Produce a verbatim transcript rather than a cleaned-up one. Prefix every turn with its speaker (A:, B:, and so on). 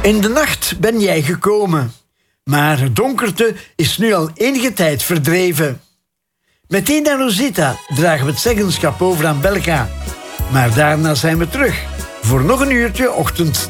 A: In de nacht ben jij gekomen, maar het donkerte is nu al enige tijd verdreven. Meteen naar Rosita dragen we het zeggenschap over aan Belka. Maar daarna zijn we terug voor nog een uurtje Ochtend